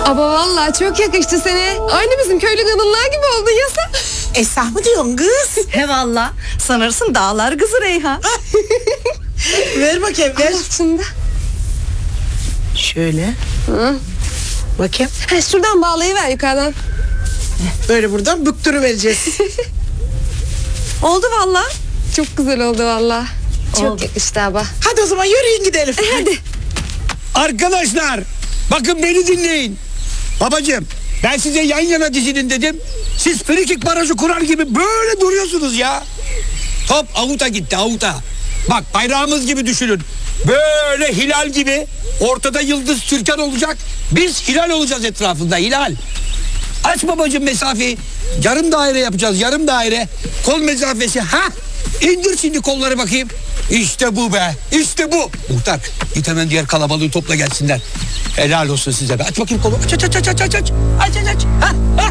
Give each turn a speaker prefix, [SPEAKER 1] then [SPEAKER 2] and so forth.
[SPEAKER 1] Ama vallahi çok yakıştı sana. Aynı bizim köylü kadınlar gibi oldun ya sen.
[SPEAKER 2] Esra mı diyorsun kız?
[SPEAKER 3] He valla. Sanırsın dağlar kızı Reyhan.
[SPEAKER 2] Ver bakayım ver.
[SPEAKER 1] Şimdi.
[SPEAKER 2] Şöyle. Bakayım.
[SPEAKER 1] Ha, şuradan bağlayıver yukarıdan.
[SPEAKER 2] Böyle buradan büktürüvereceğiz.
[SPEAKER 3] Oldu valla.
[SPEAKER 1] Çok güzel oldu vallahi. Çok yakıştı abla.
[SPEAKER 2] Hadi o zaman yürüyün gidelim.
[SPEAKER 1] Hadi.
[SPEAKER 4] Arkadaşlar bakın beni dinleyin. Babacığım ben size yan yana dizinin dedim. Siz frikik barajı kurar gibi böyle duruyorsunuz ya. Top avuta gitti avuta. Bak bayrağımız gibi düşünün. Böyle hilal gibi ortada yıldız türkan olacak. Biz hilal olacağız etrafında hilal. Aç babacığım mesafeyi. Yarım daire yapacağız yarım daire. Kol mesafesi ha. İndir şimdi kolları bakayım. İşte bu be. İşte bu. Muhtar git hemen diğer kalabalığı topla gelsinler. Helal olsun size be. Aç bakayım kolu. Aç aç aç aç aç aç. Aç aç aç. Ha, ha.